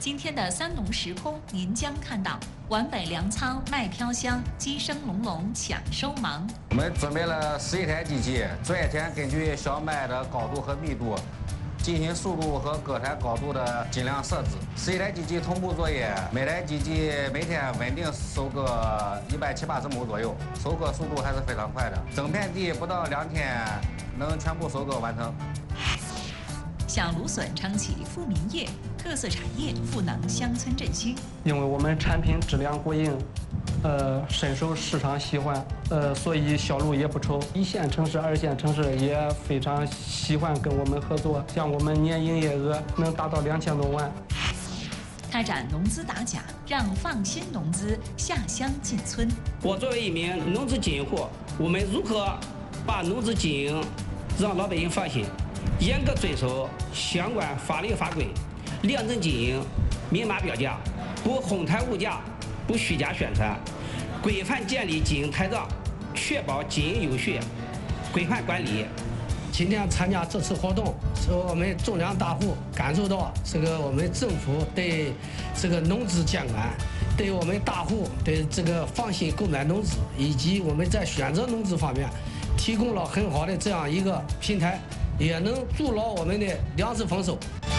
今天的三农时空，您将看到皖北粮仓麦飘香，鸡声隆隆抢收忙。 我们准备了11台机器，昨天根据小麦的高度和密度，进行速度和各台高度的尽量设置。11台机器同步作业，每台机器每天稳定收割170-80亩左右，收割速度还是非常快的。整片地不到2天能全部收割完成。 小芦笋撑起富民业，特色产业赋能乡村振兴。 因为我们产品质量过硬，深受市场喜欢，所以销路也不愁。1线城市、2线城市也非常喜欢跟我们合作，像我们年营业额能达到2000多万。 开展农资打假，让放心农资下乡进村。 我作为一名农资经营户，我们如何把农资经营让老百姓放心？严格遵守相关法律法规，良政经营，明码标价，不哄抬物价，不虚假宣传，规范建立经营台账，确保经营有序，规范管理。 今天参加这次活动，使我们种粮大户感受到我们政府对农资监管，对我们大户对放心购买农资，以及我们在选择农资方面提供了很好的这样一个平台，也能筑牢我们的粮食丰收。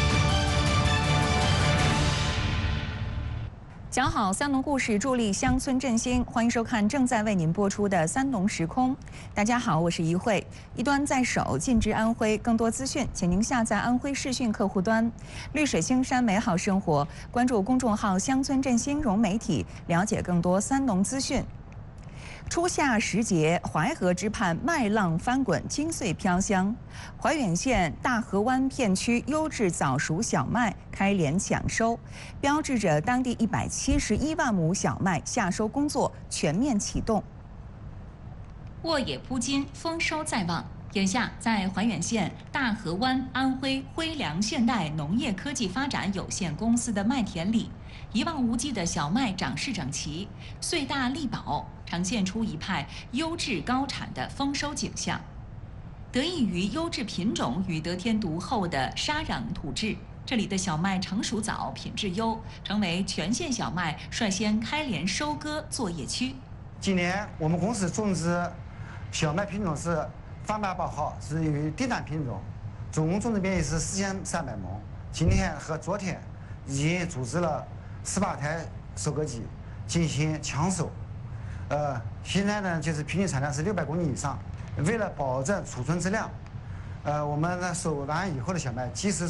讲好三农故事，助力乡村振兴。欢迎收看正在为您播出的《三农时空》。大家好，我是怡慧。一端在手，尽知安徽。更多资讯，请您下载安徽视讯客户端。绿水青山，美好生活。关注公众号“乡村振兴融媒体”，了解更多三农资讯。初夏时节，淮河之畔麦浪翻滚，金穗飘香。怀远县大河湾片区优质早熟小麦开镰抢收，标志着当地171万亩小麦夏收工作全面启动。沃野铺金，丰收在望。眼下，在怀远县大河湾安徽辉良现代农业科技发展有限公司的麦田里，一望无际的小麦长势整齐，穗大力饱，呈现出一派优质高产的丰收景象。得益于优质品种与得天独厚的沙壤土质，这里的小麦成熟早，品质优，成为全县小麦率先开镰收割作业区。 今年我们公司种植小麦品种是38号，是于低产品种，总共种植面积是4300亩。今天和昨天已经组织了18台收割机进行抢收，现在呢就是平均产量是600公斤以上。为了保证储存质量，我们呢收完以后的小麦及时